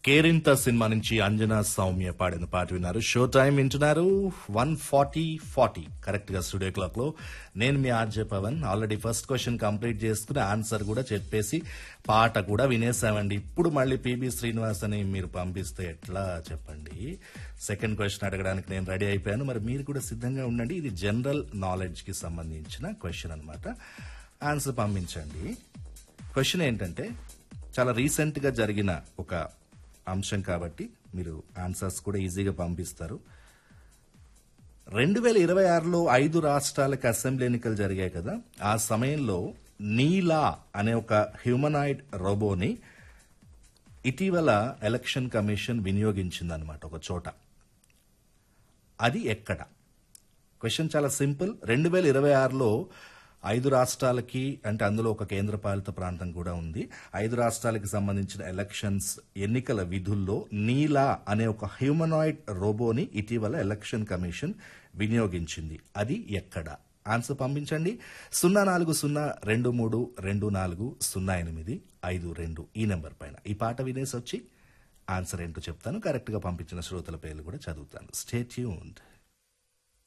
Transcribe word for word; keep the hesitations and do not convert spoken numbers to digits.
Kerintha cinema నుంచి అంజనా సౌమ్య పాడిన పాట విన్నారు. షో టైం వింటున్నారు. వన్ ఫార్టీ ఫార్టీ కరెక్ట్ గా స్టూడియో క్లాక్ లో నేను మీ RJ Pawan. Already first question complete చేసుకుని ఆన్సర్ కూడా చెప్పేసి పాట కూడా వినేసామండి. ఇప్పుడు మళ్ళీ పిబి శ్రీనివాస్ అని మీరు పంపిస్తే ఎట్లా చెప్పండి. సెకండ్ క్వశ్చన్ అడగడానికి నేను రెడీ అయిపోయాను. మరి మీరు కూడా సిద్ధంగా ఉండండి. ఇది జనరల్ నాలెడ్జ్ కి సంబంధించిన క్వశ్చన్ అన్నమాట. ఆన్సర్ పంపించండి. క్వశ్చన్ ఏంటంటే చాలా రీసెంట్ గా జరిగిన ఒక అంశం కాబట్టి మీరు ఆన్సర్స్ కూడా ఈజీగా పంపిస్తారు. రెండు వేల ఇరవై ఆరులో ఐదు రాష్ట్రాలకు అసెంబ్లీ ఎన్నికలు జరిగాయి కదా. ఆ సమయంలో నీలా అనే ఒక హ్యూమనాయిడ్ రోబోని ఇటీవల ఎలక్షన్ కమిషన్ వినియోగించిందనమాట ఒక చోట. అది ఎక్కడ? క్వశ్చన్ చాలా సింపుల్. రెండు వేల ఇరవై ఆరులో ఐదు రాష్ట్రాలకి, అంటే అందులో ఒక కేంద్రపాలిత ప్రాంతం కూడా ఉంది, ఐదు రాష్ట్రాలకి సంబంధించిన ఎలక్షన్స్ ఎన్నికల విధుల్లో నీలా అనే ఒక హ్యూమనాయిడ్ రోబోని ఇటీవల ఎలక్షన్ కమిషన్ వినియోగించింది. అది ఎక్కడ? ఆన్సర్ పంపించండి. సున్నా నాలుగు సున్నా రెండు మూడు రెండు నాలుగు సున్నా ఎనిమిది ఐదు రెండు ఈ నెంబర్ పైన. ఈ పాట వినేసి వచ్చి ఆన్సర్ ఏంటో చెప్తాను. కరెక్ట్ గా పంపించిన శ్రోతల పేర్లు కూడా చదువుతాను. Stay tuned.